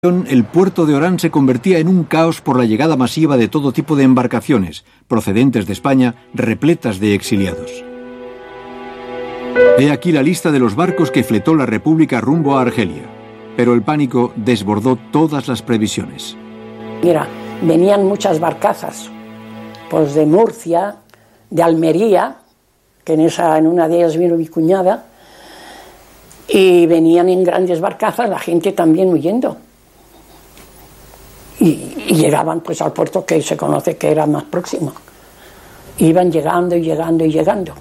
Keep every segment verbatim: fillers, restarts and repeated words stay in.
El puerto de Orán se convertía en un caos por la llegada masiva de todo tipo de embarcaciones, procedentes de España, repletas de exiliados. He aquí la lista de los barcos que fletó la República rumbo a Argelia. Pero el pánico desbordó todas las previsiones. Mira, venían muchas barcazas, pues de Murcia, de Almería, que en, esa, en una de ellas vino mi cuñada, y venían en grandes barcazas, la gente también huyendo. Y, y llegaban pues al puerto que se conoce que era más próximo. Iban llegando y llegando y llegando.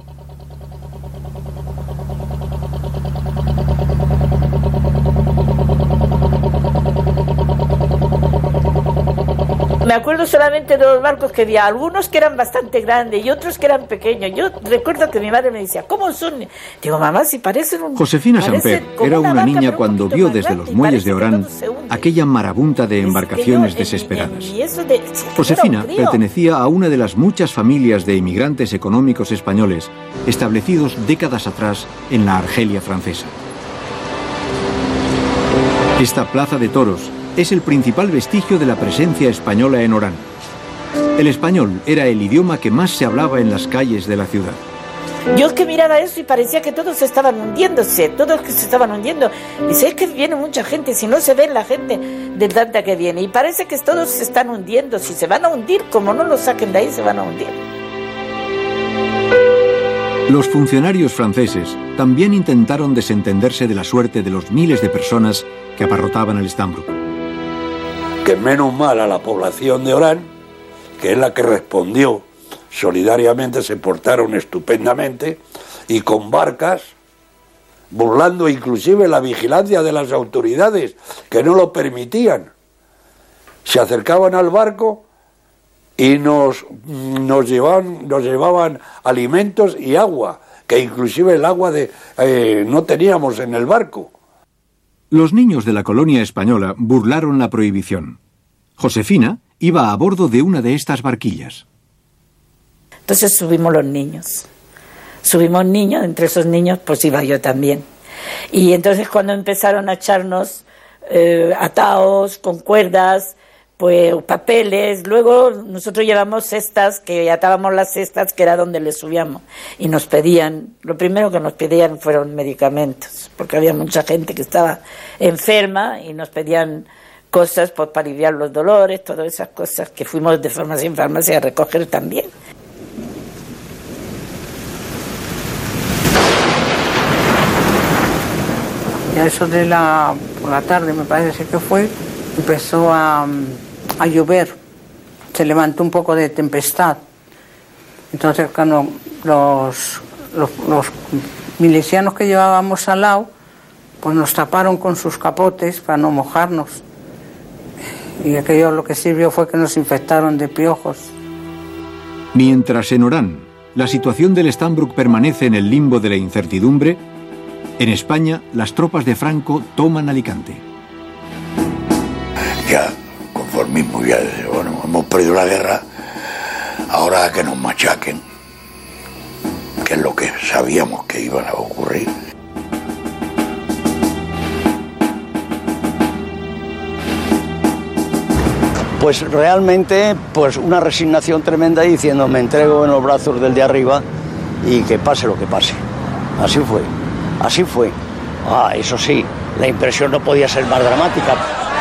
Me acuerdo solamente de los barcos que había, algunos que eran bastante grandes y otros que eran pequeños. Yo recuerdo que mi madre me decía, ¿cómo son? Digo, mamá, si parecen un... Josefina Samper era una, una niña cuando vio desde los muelles de Orán aquella marabunta de embarcaciones en, desesperadas. En, en, en de... Josefina pertenecía a una de las muchas familias de inmigrantes económicos españoles establecidos décadas atrás en la Argelia francesa. Esta plaza de toros es el principal vestigio de la presencia española en Orán. El español era el idioma que más se hablaba en las calles de la ciudad. Yo que miraba eso y parecía que todos estaban hundiéndose, todos que se estaban hundiendo. Dice, es que viene mucha gente, si no se ve la gente de tanta que viene. Y parece que todos se están hundiendo, si se van a hundir, como no lo saquen de ahí, se van a hundir. Los funcionarios franceses también intentaron desentenderse de la suerte de los miles de personas que abarrotaban el Stambrook. Que menos mal a la población de Orán, que es la que respondió solidariamente, se portaron estupendamente y con barcas, burlando inclusive la vigilancia de las autoridades que no lo permitían. Se acercaban al barco y nos, nos, llevaban, nos llevaban alimentos y agua, que inclusive el agua de, eh, no teníamos en el barco. Los niños de la colonia española burlaron la prohibición. Josefina iba a bordo de una de estas barquillas. Entonces subimos los niños. Subimos niños, entre esos niños pues iba yo también. Y entonces cuando empezaron a echarnos eh, ataos con cuerdas, pues papeles, luego nosotros llevamos cestas, que atábamos las cestas, que era donde les subíamos, y nos pedían, lo primero que nos pedían fueron medicamentos, porque había mucha gente que estaba enferma y nos pedían cosas pues, para aliviar los dolores, todas esas cosas que fuimos de farmacia en farmacia a recoger también. Y a eso de la, por la tarde me parece que fue, empezó a... a llover, se levantó un poco de tempestad. Entonces cuando los, los, los milicianos que llevábamos al lado, pues nos taparon con sus capotes para no mojarnos. Y aquello lo que sirvió fue que nos infectaron de piojos. Mientras en Orán la situación del Stambrook permanece en el limbo de la incertidumbre, en España las tropas de Franco toman Alicante. Ya. Conformismo, ya, bueno, hemos perdido la guerra, ahora que nos machaquen, que es lo que sabíamos que iba a ocurrir. Pues realmente, pues una resignación tremenda diciendo me entrego en los brazos del de arriba y que pase lo que pase. Así fue, así fue. Ah, eso sí, la impresión no podía ser más dramática.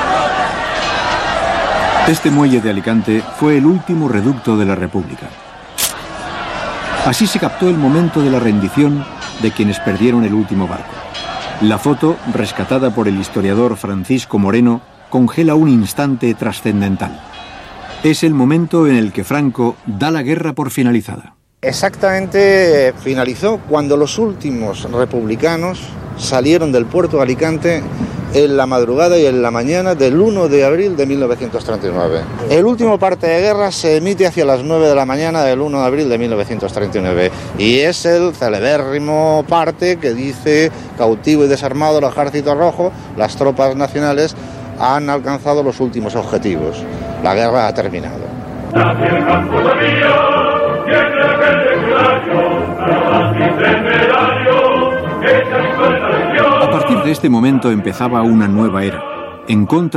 Este muelle de Alicante fue el último reducto de la República. Así se captó el momento de la rendición de quienes perdieron el último barco. La foto, rescatada por el historiador Francisco Moreno, congela un instante trascendental. Es el momento en el que Franco da la guerra por finalizada. Exactamente finalizó cuando los últimos republicanos salieron del puerto de Alicante en la madrugada y en la mañana del uno de abril de mil novecientos treinta y nueve. El último parte de guerra se emite hacia las nueve de la mañana del uno de abril de mil novecientos treinta y nueve y es el celebérrimo parte que dice: cautivo y desarmado el Ejército Rojo, las tropas nacionales han alcanzado los últimos objetivos. La guerra ha terminado. A partir de este momento empezaba una nueva era. en contra